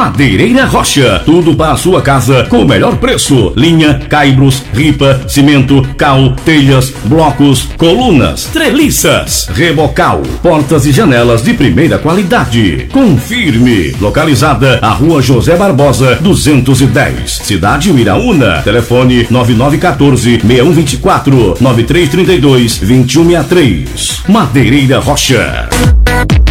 Madeireira Rocha, tudo para a sua casa com o melhor preço. Linha, caibros, ripa, cimento, cal, telhas, blocos, colunas, treliças, rebocal, portas e janelas de primeira qualidade. Confirme. Localizada à Rua José Barbosa, 210, Cidade Miraúna. Telefone 9914-6124, 9332-2163. Madeireira Rocha.